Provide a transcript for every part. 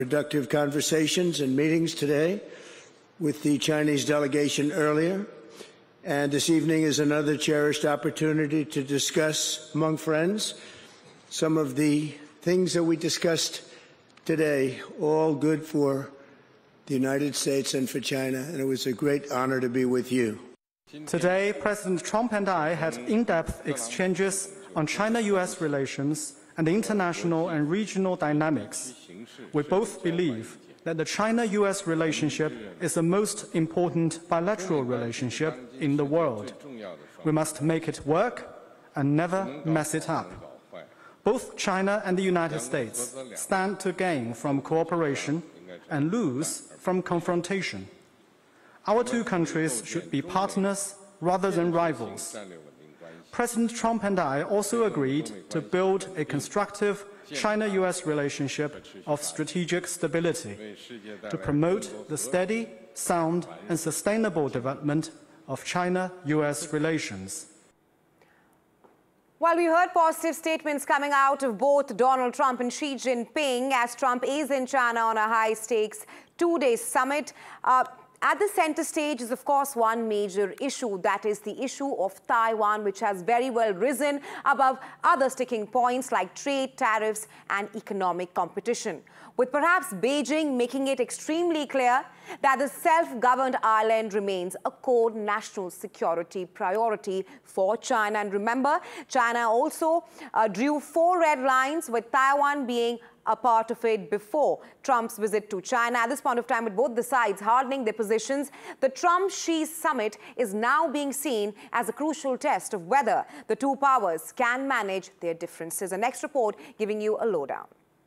Productive conversations and meetings today with the Chinese delegation earlier. And this evening is another cherished opportunity to discuss among friends some of the things that we discussed today, all good for the United States and for China. And it was a great honor to be with you. Today, President Trump and I had in-depth exchanges on China-U.S. relations and international and regional dynamics. We both believe that the China-U.S. relationship is the most important bilateral relationship in the world. We must make it work and never mess it up. Both China and the United States stand to gain from cooperation and lose from confrontation. Our two countries should be partners rather than rivals. President Trump and I also agreed to build a constructive China-U.S. relationship of strategic stability to promote the steady, sound, and sustainable development of China-U.S. relations. Well, we heard positive statements coming out of both Donald Trump and Xi Jinping as Trump is in China on a high-stakes two-day summit. At the center stage is, of course, one major issue. That is the issue of Taiwan, which has very well risen above other sticking points like trade, tariffs, and economic competition. With perhaps Beijing making it extremely clear that the self-governed island remains a core national security priority for China. And remember, China also drew 4 red lines, with Taiwan being a part of it before Trump's visit to China. At this point of time, with both the sides hardening their positions, the Trump-Xi summit is now being seen as a crucial test of whether the two powers can manage their differences. A next report giving you a lowdown.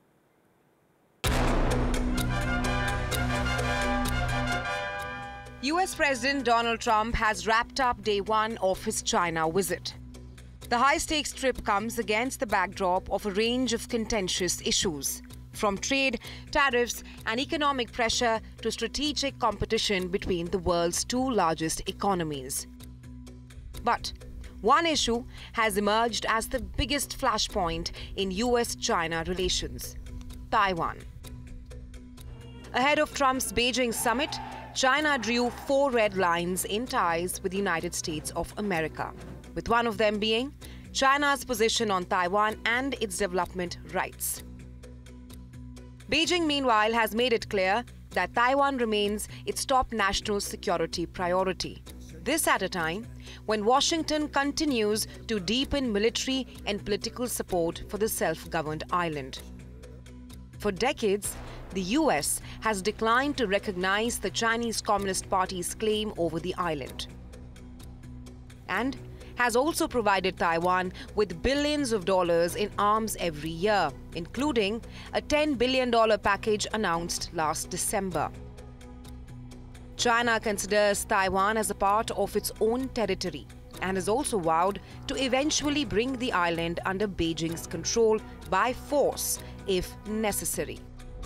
US President Donald Trump has wrapped up day one of his China visit. The high-stakes trip comes against the backdrop of a range of contentious issues, from trade, tariffs, and economic pressure to strategic competition between the world's two largest economies. But one issue has emerged as the biggest flashpoint in US-China relations: Taiwan. Ahead of Trump's Beijing summit, China drew 4 red lines in ties with the United States of America, with one of them being China's position on Taiwan and its development rights. Beijing, meanwhile, has made it clear that Taiwan remains its top national security priority. This at a time when Washington continues to deepen military and political support for the self-governed island. For decades, the US has declined to recognize the Chinese Communist Party's claim over the island, and has also provided Taiwan with billions of dollars in arms every year, including a $10 billion package announced last December. China considers Taiwan as a part of its own territory and has also vowed to eventually bring the island under Beijing's control by force if necessary.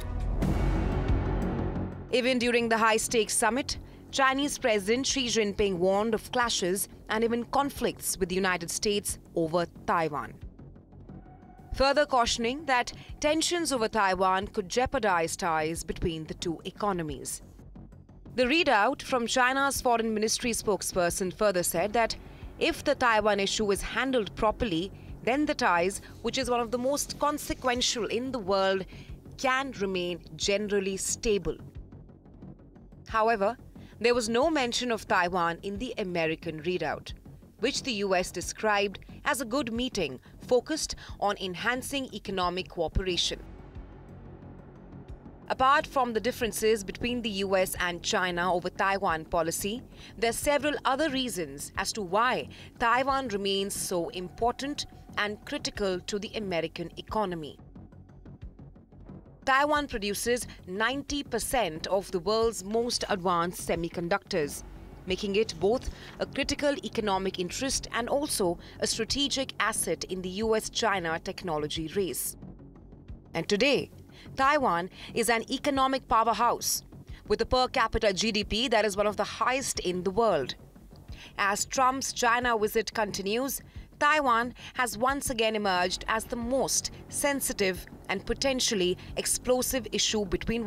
Even during the high-stakes summit, Chinese President Xi Jinping warned of clashes and even conflicts with the United States over Taiwan, further cautioning that tensions over Taiwan could jeopardize ties between the two economies. The readout from China's Foreign Ministry spokesperson further said that if the Taiwan issue is handled properly, then the ties, which is one of the most consequential in the world, can remain generally stable. However, there was no mention of Taiwan in the American readout, which the US described as a good meeting focused on enhancing economic cooperation. Apart from the differences between the US and China over Taiwan policy, there are several other reasons as to why Taiwan remains so important and critical to the American economy. Taiwan produces 90% of the world's most advanced semiconductors, making it both a critical economic interest and also a strategic asset in the US-China technology race. And today, Taiwan is an economic powerhouse with a per capita GDP that is one of the highest in the world. As Trump's China visit continues, Taiwan has once again emerged as the most sensitive and potentially explosive issue between